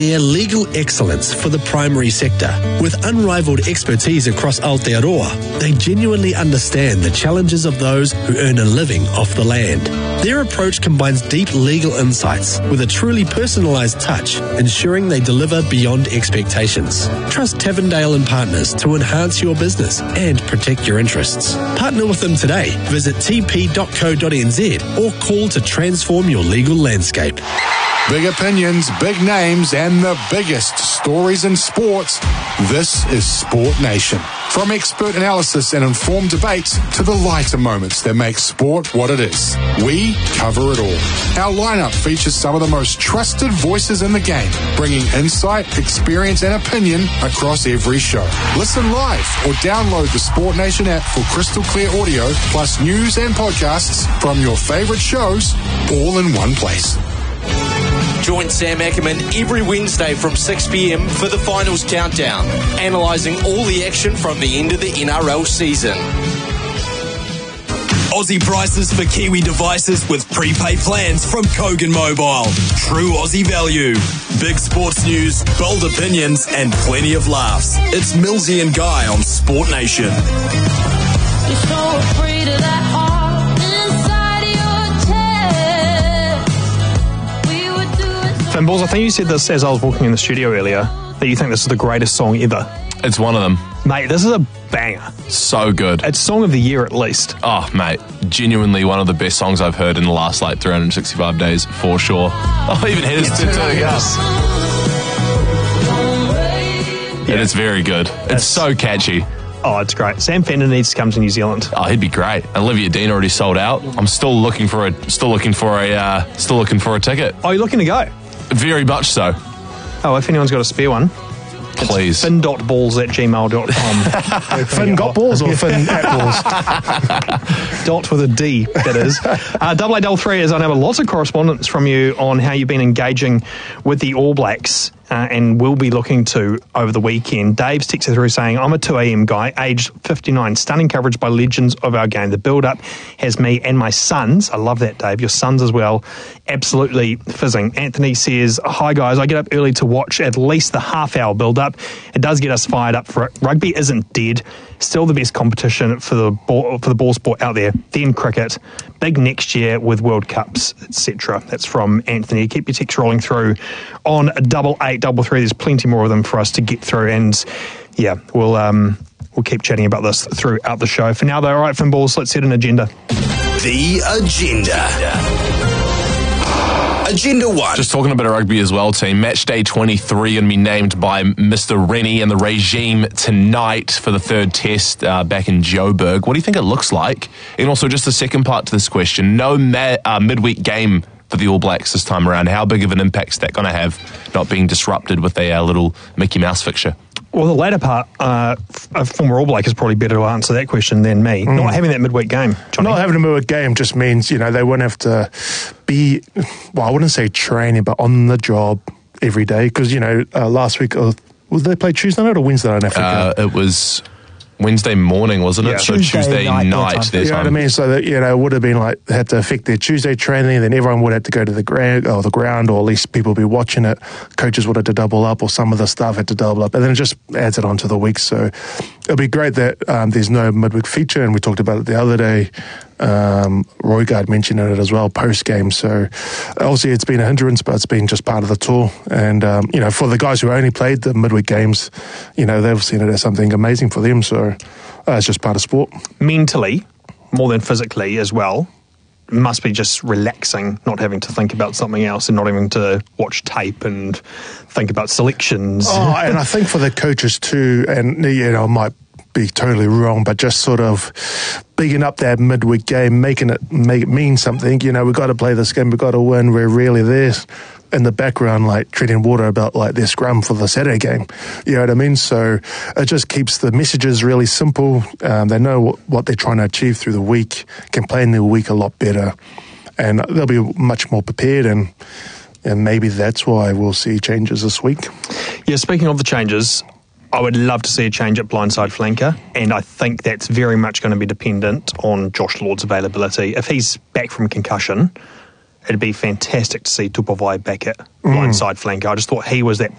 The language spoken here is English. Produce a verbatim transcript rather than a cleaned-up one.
Near legal excellence for the primary sector. With unrivaled expertise across Aotearoa, they genuinely understand the challenges of those who earn a living off the land. Their approach combines deep legal insights with a truly personalised touch, ensuring they deliver beyond expectations. Trust Tavendale and Partners to enhance your business and protect your interests. Partner with them today. Visit t p dot co dot n z or call to transform your legal landscape. Big opinions, big names, and the biggest stories in sports. This is Sport Nation. From expert analysis and informed debates to the lighter moments that make sport what it is. We cover it all. Our lineup features some of the most trusted voices in the game, bringing insight, experience, and opinion across every show. Listen live or download the Sport Nation app for crystal clear audio, plus news and podcasts from your favorite shows, all in one place. Join Sam Ackerman every Wednesday from six p m for the finals countdown, analysing all the action from the end of the N R L season. Aussie prices for Kiwi devices with prepaid plans from Kogan Mobile. True Aussie value. Big sports news, bold opinions, and plenty of laughs. It's Millsy and Guy on Sport Nation. You're so afraid of that heart. Finn Balls, I think you said this as I was walking in the studio earlier, that you think this is the greatest song ever. It's one of them. Mate, this is a banger. So good. It's Song of the Year at least. Oh, mate, genuinely one of the best songs I've heard in the last, like, three hundred sixty-five days, for sure. Oh, even hit us to yes. Yeah. And it's very good. It's, it's so catchy. Oh, it's great. Sam Fender needs to come to New Zealand. Oh, he'd be great. Olivia Dean already sold out. I'm still looking for a, still looking for a, uh, still looking for a ticket. Oh, you're looking to go? Very much so. Oh, if anyone's got a spare one, please. Finn dot balls at gmail dot com. Finn got balls or Finn at balls? Dot with a D, that is. Uh, double eight double three is I know lots of correspondence from you on how you've been engaging with the All Blacks. Uh, and will be looking to over the weekend. Dave's texted through saying, I'm a two a m guy, aged fifty-nine. Stunning coverage by legends of our game. The build-up has me and my sons, I love that, Dave, your sons as well, absolutely fizzing. Anthony says, hi guys, I get up early to watch at least the half-hour build-up. It does get us fired up for it. Rugby isn't dead. Still the best competition for the ball, for the ball sport out there. Then cricket. Big next year with World Cups, et cetera. That's from Anthony. Keep your texts rolling through on double eight double three. There's plenty more of them for us to get through, and yeah, we'll um we'll keep chatting about this throughout the show. For now, though, all right, Finn Balls, let's set an agenda. The agenda. Agenda one. Just talking a bit of rugby as well, team. Match day twenty-three going to be named by Mister Rennie and the regime tonight for the third test uh, back in Joburg. What do you think it looks like? And also, just the second part to this question, no ma- uh, midweek game for the All Blacks this time around. How big of an impact is that going to have, not being disrupted with a uh, little Mickey Mouse fixture? Well, the latter part, uh, a former All Black is probably better to answer that question than me. Mm. Not having that midweek game, Johnny. Not having a midweek game just means, you know, they won't have to be, well, I wouldn't say training, but on the job every day. Because, you know, uh, last week, uh, was they play Tuesday night or Wednesday night in Africa? Uh, it was Wednesday morning, wasn't it? Yeah. So Tuesday Tuesday night, night, their time. You know what I mean? So that, you know, it would have been like, had to affect their Tuesday training, then everyone would have to go to the ground, or the ground, or at least people would be watching it. Coaches would have to double up, or some of the staff had to double up, and then it just adds it onto the week. So it'll be great that um, there's no midweek feature, and we talked about it the other day. Um, Roygaard mentioned it as well post game. So obviously it's been a hindrance, but it's been just part of the tour. And um, you know, for the guys who only played the midweek games, you know, they've seen it as something amazing for them. So uh, it's just part of sport. Mentally, more than physically as well, it must be just relaxing, not having to think about something else and not having to watch tape and think about selections. Oh, and I think for the coaches too, and you know, might be totally wrong, but just sort of bigging up that midweek game, making it make it mean something. You know, we've got to play this game, we've got to win. We're really there in the background, like treading water about like their scrum for the Saturday game. You know what I mean? So it just keeps the messages really simple. Um, they know what, what they're trying to achieve through the week, can plan their week a lot better, and they'll be much more prepared. And and maybe that's why we'll see changes this week. Yeah, speaking of the changes, I would love to see a change at blindside flanker, and I think that's very much going to be dependent on Josh Lord's availability. If he's back from concussion, it'd be fantastic to see Tupavai back at blindside mm. flanker. I just thought he was that